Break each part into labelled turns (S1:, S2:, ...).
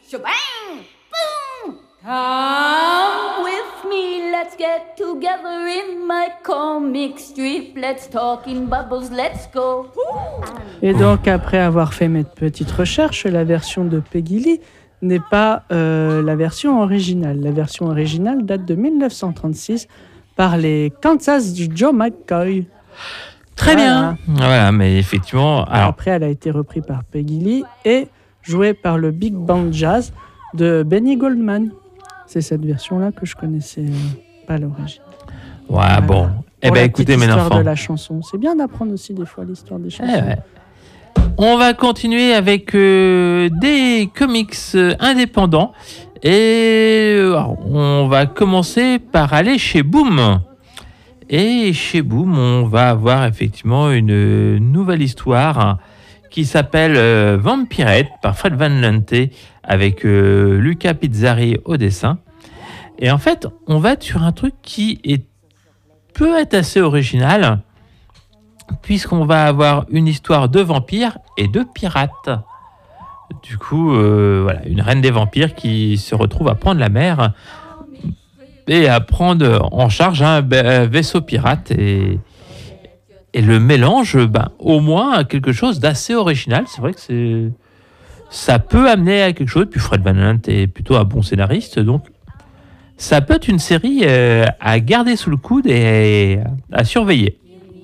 S1: Shebang! Boom! Come with me, let's get together in my comic strip. Let's talk in bubbles, let's go.
S2: Et donc, après avoir fait mes petites recherches, la version de Peggy Lee n'est pas la version originale. La version originale date de 1936 par les Kansas Joe McCoy.
S3: Très bien. Voilà, mais effectivement... Alors...
S2: Après, elle a été reprise par Peggy Lee et jouée par le Big Band Jazz de Benny Goldman. C'est cette version-là que je connaissais pas à l'origine.
S3: Ouais, bon. Eh bien, écoutez, mes enfants.
S2: L'histoire de la chanson. C'est bien d'apprendre aussi des fois l'histoire des chansons.
S3: Ouais. On va continuer avec des comics indépendants. Et on va commencer par aller chez Boom. Et chez Boom, on va avoir effectivement une nouvelle histoire qui s'appelle Vampirette par Fred Van Lente avec Luca Pizzari au dessin. Et en fait, on va être sur un truc qui peut être assez original, puisqu'on va avoir une histoire de vampires et de pirates. Du coup, voilà, une reine des vampires qui se retrouve à prendre la mer et à prendre en charge un vaisseau pirate. Et le mélange, au moins, a quelque chose d'assez original. C'est vrai que ça peut amener à quelque chose. Puis Fred Van Lente est plutôt un bon scénariste, donc ça peut être une série à garder sous le coude et à surveiller.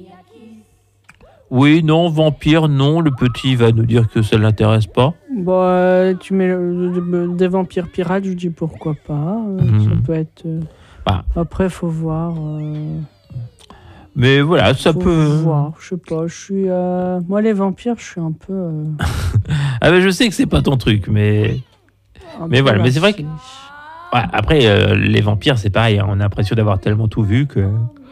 S3: Oui, non, vampire, non, le petit va nous dire que ça ne l'intéresse pas.
S2: Tu mets des vampires pirates, je dis pourquoi pas. Ça peut être... Après, il faut voir...
S3: Mais voilà, ça peut...
S2: voir, je sais pas, je suis... Moi, les vampires, je suis un peu...
S3: Ah ben, je sais que c'est pas ton truc, mais voilà, mais c'est vrai que... Ouais, après, les vampires, c'est pareil, on a l'impression d'avoir tellement tout vu que...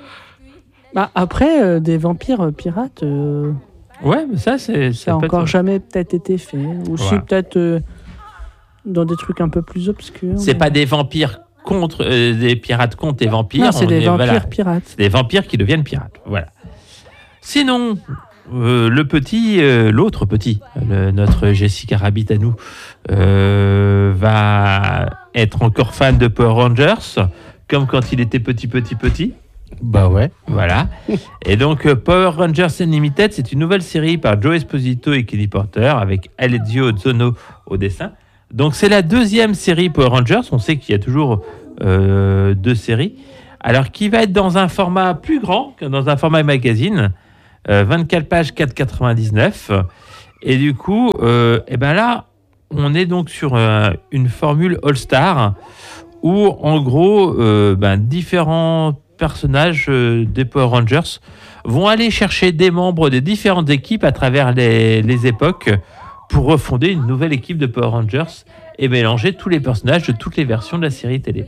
S2: Après, des vampires pirates...
S3: Ouais, mais ça
S2: n'a encore jamais peut-être été fait. Ou si peut-être dans des trucs un peu plus obscurs.
S3: C'est pas des vampires contre... des pirates contre des vampires.
S2: Non, c'est des vampires pirates.
S3: C'est des vampires qui deviennent pirates, voilà. Sinon... l'autre petit, notre Jessica Rabbit à nous, va être encore fan de Power Rangers, comme quand il était petit.
S4: Bah ouais.
S3: Voilà. Et donc, Power Rangers Unlimited, c'est une nouvelle série par Joe Esposito et Kelly Porter, avec Alessio Zono au dessin. Donc, c'est la deuxième série Power Rangers. On sait qu'il y a toujours 2 séries. Alors, qui va être dans un format plus grand que dans un format magazine. 24 pages, 4,99. Et du coup, là, on est donc sur une formule All-Star où, en gros, différents personnages des Power Rangers vont aller chercher des membres des différentes équipes à travers les époques pour refonder une nouvelle équipe de Power Rangers et mélanger tous les personnages de toutes les versions de la série télé.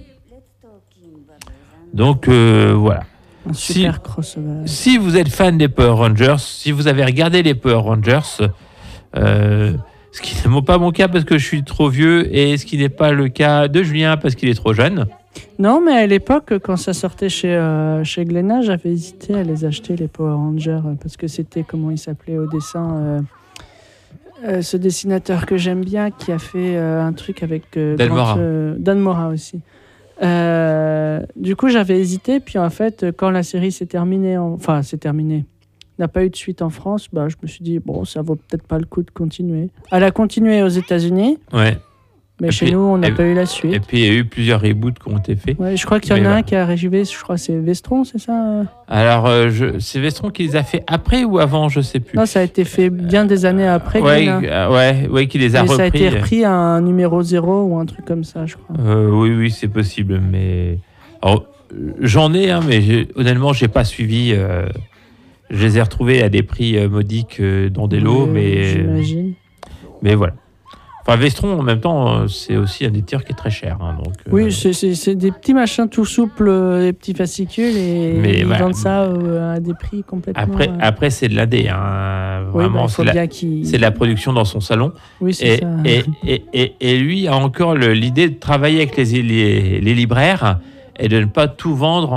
S3: Donc, voilà.
S2: Un super crossover.
S3: Si vous êtes fan des Power Rangers, si vous avez regardé les Power Rangers, ce qui n'est pas mon cas parce que je suis trop vieux et ce qui n'est pas le cas de Julien parce qu'il est trop jeune.
S2: Non, mais à l'époque, quand ça sortait chez Glénat, j'avais hésité à les acheter, les Power Rangers, parce que c'était, comment il s'appelait au dessin, ce dessinateur que j'aime bien, qui a fait un truc avec... Dan Mora aussi. Du coup, j'avais hésité, puis en fait, quand la série s'est terminée, n'a pas eu de suite en France, je me suis dit, bon, ça vaut peut-être pas le coup de continuer. Elle a continué aux États-Unis.
S3: Ouais.
S2: Mais chez nous, on n'a pas eu la suite.
S3: Et puis, il y a eu plusieurs reboots qui ont été faits.
S2: Ouais, je crois qu'il y en a un qui a arrivé, je crois que c'est Vestron, c'est ça?
S3: Alors, c'est Vestron qui les a fait après ou avant, je ne sais plus.
S2: Non, ça a été fait bien des années après.
S3: Ouais, qui les a repris.
S2: Ça a été repris à un numéro 0 ou un truc comme ça, je crois.
S3: Oui, c'est possible. Mais alors, j'en ai, mais honnêtement, je n'ai pas suivi. Je les ai retrouvés à des prix modiques dans des lots, mais...
S2: J'imagine.
S3: Mais voilà. Enfin, Vestron, en même temps, c'est aussi un éditeur qui est très cher. Donc,
S2: oui, c'est des petits machins tout souples, des petits fascicules, et ils vendent ça à des prix complètement...
S3: Après c'est de l'AD. Vraiment, c'est de la production dans son salon.
S2: Oui, c'est ça.
S3: Et lui a encore l'idée de travailler avec les libraires et de ne pas tout vendre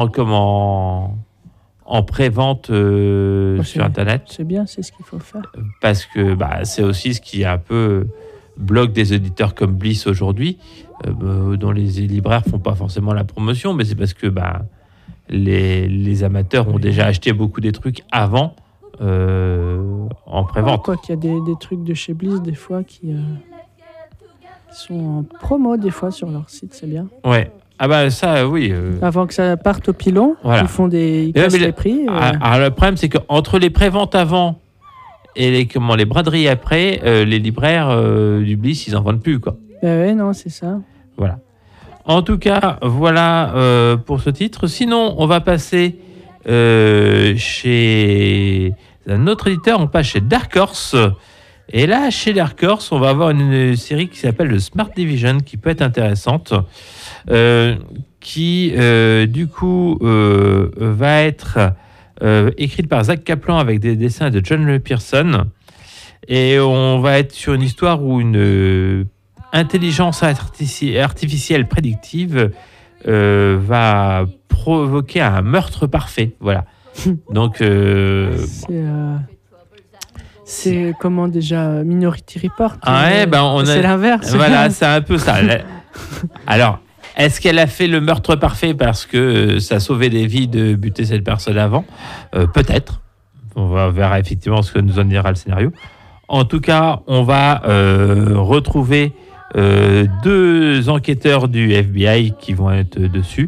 S3: en pré-vente sur Internet.
S2: C'est bien, c'est ce qu'il faut faire.
S3: Parce que c'est aussi ce qui a un peu bloquent des éditeurs comme Bliss aujourd'hui, dont les libraires font pas forcément la promotion, mais c'est parce que les amateurs ont déjà acheté beaucoup des trucs avant en prévente.
S2: Quoi qu'il y a des trucs de chez Bliss des fois qui sont en promo des fois sur leur site, c'est bien.
S3: Ouais. Ah bah ça, oui.
S2: Avant que ça parte au pilon,
S3: Voilà.
S2: ils cassent les prix.
S3: Alors le problème, c'est qu'entre les préventes avant et les braderies après, les libraires du Bliss, ils en vendent plus, quoi.
S2: Ouais, non, c'est ça.
S3: Voilà. En tout cas, voilà pour ce titre. Sinon, on va passer chez un autre éditeur. On passe chez Dark Horse. Et là, chez Dark Horse, on va avoir une série qui s'appelle le Smart Division, qui peut être intéressante, qui, du coup, va être écrite par Zach Kaplan avec des dessins de John Le Pearson. Et on va être sur une histoire où une intelligence artificielle prédictive va provoquer un meurtre parfait. Voilà. Donc,
S2: c'est comment déjà Minority Report.
S3: C'est
S2: l'inverse.
S3: Voilà, c'est un peu ça. Alors, est-ce qu'elle a fait le meurtre parfait parce que ça sauvait des vies de buter cette personne avant ? Peut-être. On va voir effectivement ce que nous en dira le scénario. En tout cas, on va retrouver 2 enquêteurs du FBI qui vont être dessus.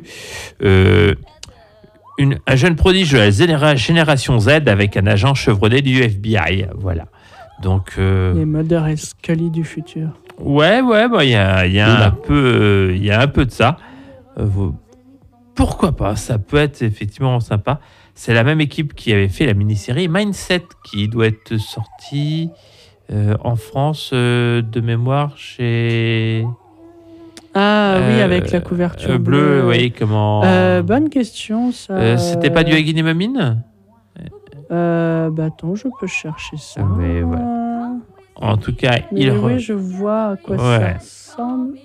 S3: Un jeune prodige de la génération Z avec un agent chevronné du FBI. Voilà. Donc,
S2: les Mulder et Scully du futur.
S3: Ouais, il y a un peu de ça. Pourquoi pas ? Ça peut être effectivement sympa. C'est la même équipe qui avait fait la mini-série Mindset, qui doit être sortie en France de mémoire chez...
S2: Ah oui, avec la couverture
S3: bleue. Oui, comment...
S2: bonne question, ça.
S3: C'était pas du Hagin et Mamine ?
S2: Attends, je peux chercher ça.
S3: Mais ouais. En tout cas,
S2: oui, je vois à quoi ça ressemble.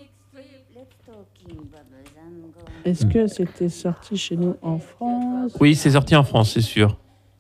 S2: Est-ce que c'était sorti chez nous en France ?
S3: Oui, c'est sorti en France, c'est sûr.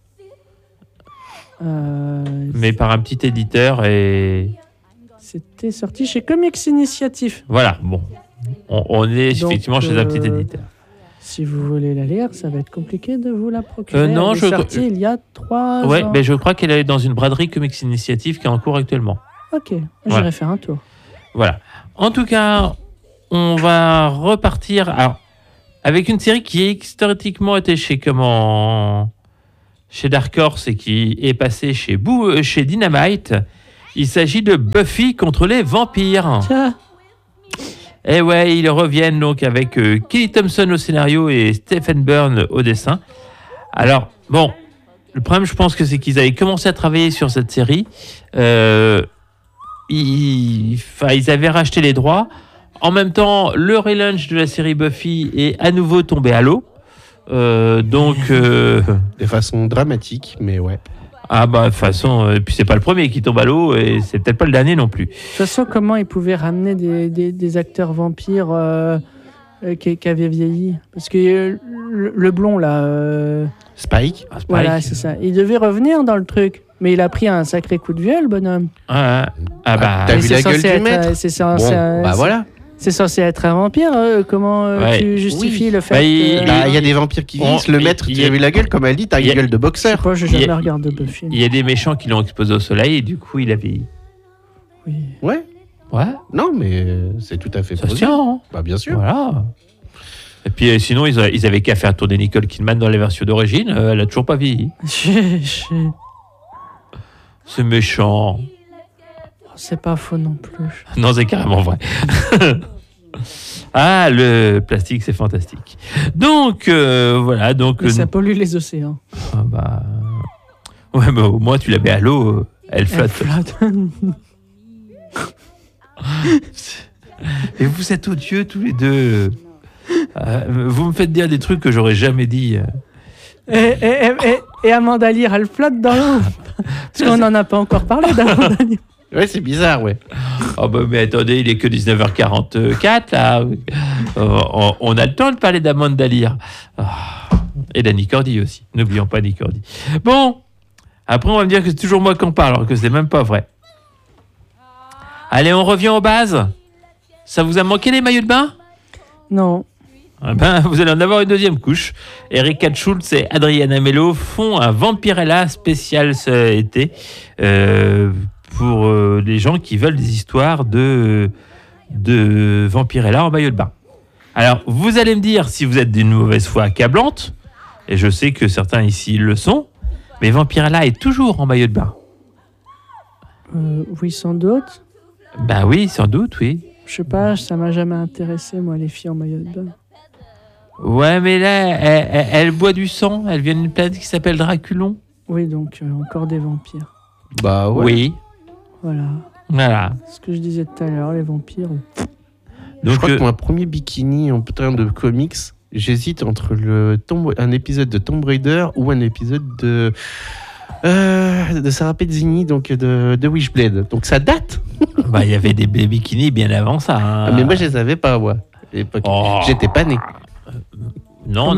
S3: Mais par un petit éditeur et...
S2: C'était sorti chez Comics Initiative.
S3: Voilà, bon. On est donc, effectivement chez un petit éditeur.
S2: Si vous voulez la lire, ça va être compliqué de vous la procurer.
S3: Non,
S2: elle est sortie il y a 3 ans.
S3: Ouais, mais je crois qu'elle est dans une braderie Comics Initiative qui est en cours actuellement.
S2: Ok, j'irai faire un tour.
S3: Voilà. En tout cas, on va repartir avec une série qui historiquement était chez Dark Horse et qui est passée chez Dynamite. Il s'agit de Buffy contre les vampires.
S2: Tiens.
S3: Et ouais, ils reviennent donc avec Kelly Thompson au scénario et Stephen Byrne au dessin. Alors, bon, le problème, je pense que c'est qu'ils avaient commencé à travailler sur cette série. Ils avaient racheté les droits. En même temps, le relaunch de la série Buffy est à nouveau tombé à l'eau. De
S4: façon dramatique, mais ouais.
S3: Ah bah de toute façon, puis c'est pas le premier qui tombe à l'eau et c'est peut-être pas le dernier non plus.
S2: De toute façon, comment ils pouvaient ramener des acteurs vampires qui avaient vieilli ? Parce que le blond là,
S4: Spike.
S2: Voilà, c'est ça. Il devait revenir dans le truc, mais il a pris un sacré coup de vieux, le bonhomme.
S3: T'as
S4: vu la gueule du maître ?
S2: Voilà. C'est censé être un vampire, comment tu justifies le fait
S4: il y a des vampires qui vissent, le maître, tu as vu la gueule, comme elle dit, t'as une gueule de boxeur.
S2: Je sais pas, j'ai jamais regardé Buffy.
S3: Il y a des méchants qui l'ont exposé au soleil et du coup il a vieilli.
S2: Oui.
S4: Ouais. Non, mais c'est tout à fait
S3: possible. Ça tient, hein.
S4: Bah bien sûr.
S3: Voilà. Et puis sinon, ils avaient qu'à faire tourner Nicole Kidman dans les versions d'origine, elle a toujours pas vieilli. C'est méchant.
S2: C'est pas faux non plus.
S3: Non, c'est carrément vrai. Ah, le plastique, c'est fantastique. Donc, voilà. Donc,
S2: ça pollue les océans.
S3: Ouais, mais au moins, tu la mets à l'eau, elle flotte. Et vous êtes odieux tous les deux. Vous me faites dire des trucs que j'aurais jamais dit.
S2: Et Amanda Lear, elle flotte dans l'eau. Parce qu'on n'en a pas encore parlé d'Amanda Lear.
S4: Ouais, c'est bizarre, ouais.
S3: Oh bah mais attendez, il est que 19h44 là. On a le temps de parler d'Amanda Lear. Et d'Annie Cordy aussi. N'oublions pas Annie Cordy. Bon, après on va me dire que c'est toujours moi qui en parle, alors que c'est même pas vrai. Allez, on revient aux bases. Ça vous a manqué les maillots de bain?
S2: Non.
S3: Vous allez en avoir une deuxième couche. Erika Schultz et Adriana Mello font un Vampirella spécial cet été pour les gens qui veulent des histoires de Vampirella en maillot de bain. Alors, vous allez me dire si vous êtes d'une mauvaise foi accablante, et je sais que certains ici le sont, mais Vampirella est toujours en maillot de bain.
S2: Oui, sans doute.
S3: Ben oui, sans doute, oui.
S2: Je sais pas, ça m'a jamais intéressé, moi, les filles en maillot de bain.
S3: Ouais, mais là, elle boit du sang. Elle vient d'une planète qui s'appelle Draculon.
S2: Oui, donc encore des vampires.
S4: Bah ouais.
S3: Oui.
S4: Voilà.
S2: Ce que je disais tout à l'heure, les vampires.
S4: Donc, je crois que pour un premier bikini en termes de comics, j'hésite entre un épisode de Tomb Raider ou un épisode de Sarah Pezzini, donc de Witchblade. Donc ça date.
S3: Bah, il y avait des bikinis bien avant ça. Hein.
S4: Mais moi, je les avais pas, moi. À l'époque.
S3: Oh.
S4: J'étais pas né.
S3: Non.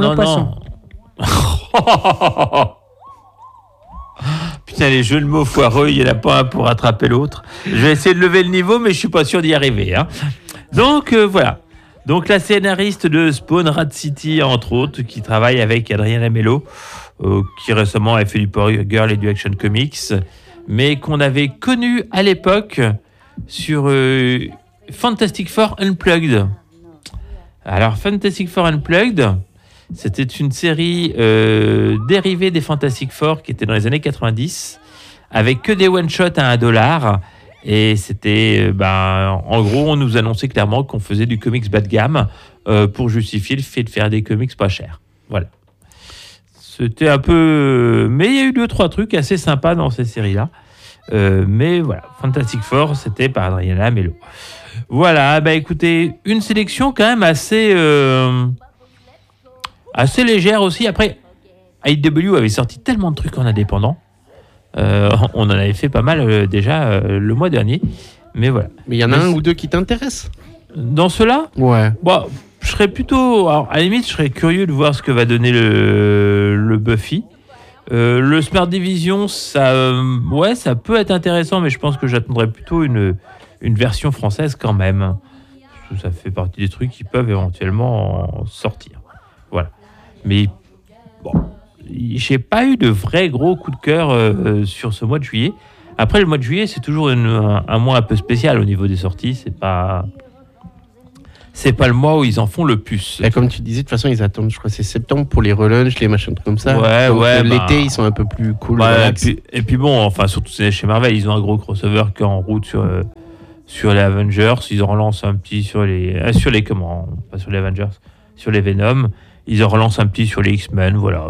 S3: Putain, les jeux de mots foireux, il n'y en a pas un pour rattraper l'autre. Je vais essayer de lever le niveau, mais je suis pas sûr d'y arriver. Hein. Donc, voilà. Donc, la scénariste de Spawn, Rat City, entre autres, qui travaille avec Adriana Mello, qui récemment a fait du Power Girl et du Action Comics, mais qu'on avait connu à l'époque sur Fantastic Four Unplugged. Alors, Fantastic Four Unplugged, c'était une série dérivée des Fantastic Four qui était dans les années 90, avec que des one-shots à $1. Et c'était, en gros, on nous annonçait clairement qu'on faisait du comics bas de gamme pour justifier le fait de faire des comics pas chers. Voilà. C'était un peu... Mais il y a eu 2-3 trucs assez sympas dans ces séries-là. Mais voilà, Fantastic Four, c'était par Adriana Mello. Voilà, écoutez, une sélection quand même assez légère aussi. Après, IDW avait sorti tellement de trucs en indépendant. On en avait fait pas mal déjà le mois dernier. Mais voilà.
S4: Mais il y en a un ou deux qui t'intéressent?
S3: Dans ceux-là?
S4: Ouais.
S3: Bon, je serais plutôt... Alors, à la limite, je serais curieux de voir ce que va donner le Buffy. Le Smart Division, ça peut être intéressant, mais je pense que j'attendrais plutôt une version française quand même. Parce que ça fait partie des trucs qui peuvent éventuellement sortir. Voilà. Mais bon, j'ai pas eu de vrai gros coup de cœur sur ce mois de juillet. Après, le mois de juillet, c'est toujours un mois un peu spécial au niveau des sorties. C'est pas le mois où ils en font le plus.
S4: Et comme tu disais, de toute façon, ils attendent, je crois, c'est septembre pour les relunchs, les machins comme ça.
S3: Ouais,
S4: donc,
S3: ouais.
S4: L'été, ils sont un peu plus cool.
S3: Et puis bon, enfin, surtout chez Marvel, ils ont un gros crossover qui est en route sur les Avengers. Ils en relancent un petit sur les comment, pas sur les Avengers, sur les Venom. Ils en relancent un petit sur les X-Men, voilà.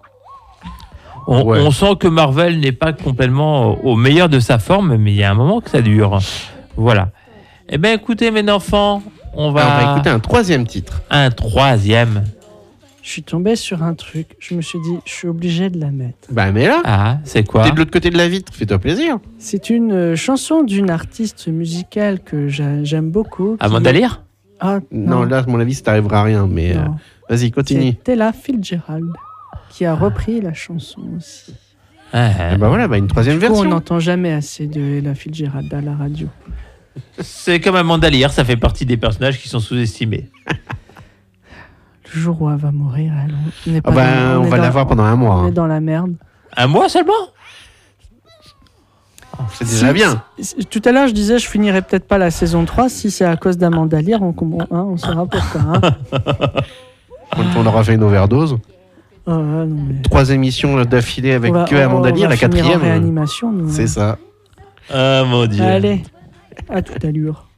S3: On sent que Marvel n'est pas complètement au meilleur de sa forme, mais il y a un moment que ça dure. Voilà. Eh bien, écoutez, mes enfants, on va
S4: écouter un troisième titre.
S3: Un troisième.
S2: Je suis tombé sur un truc. Je me suis dit, je suis obligé de la mettre.
S4: Mais là.
S3: Ah, c'est quoi?
S4: T'es de l'autre côté de la vitre, fais-toi plaisir.
S2: C'est une chanson d'une artiste musicale que j'aime beaucoup.
S3: Amanda Lear?
S2: Ah,
S4: non, là, à mon avis, ça t'arrivera à rien, mais vas-y, continue.
S2: C'est Ella Fitzgerald qui a repris la chanson aussi.
S4: Voilà, une troisième version.
S2: On n'entend jamais assez de Ella Fitzgerald à la radio.
S3: C'est comme Amanda Lear, ça fait partie des personnages qui sont sous-estimés.
S2: Le jour où elle va mourir, on
S4: va la voir pendant un mois.
S2: On est dans la merde.
S3: Un mois seulement?
S4: C'est déjà bien.
S2: Tout à l'heure, je disais, je finirai peut-être pas la saison 3. Si c'est à cause d'Amanda Lear, on saura pourquoi.
S4: On aura fait une overdose.
S2: Non, mais...
S4: 3 émissions d'affilée avec Amanda Lear, la 4e.
S2: En réanimation.
S4: C'est ça.
S3: Ah mon Dieu.
S2: Allez, à toute allure.